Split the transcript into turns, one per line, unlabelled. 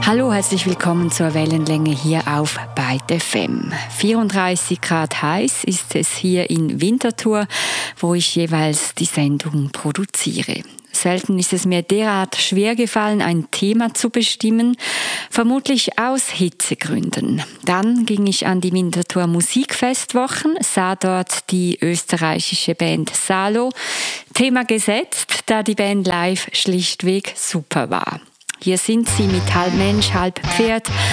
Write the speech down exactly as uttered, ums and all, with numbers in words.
Hallo, herzlich willkommen zur Wellenlänge hier auf Byte F M. vierunddreißig Grad heiß ist es hier in Winterthur, wo ich jeweils die Sendung produziere. Selten ist es mir derart schwer gefallen, ein Thema zu bestimmen, vermutlich aus Hitzegründen. Dann ging ich an die Winterthur Musikfestwochen, sah dort die österreichische Band Salo. Thema gesetzt, da die Band live schlichtweg super war. Hier sind sie mit halb Mensch, halb Pferd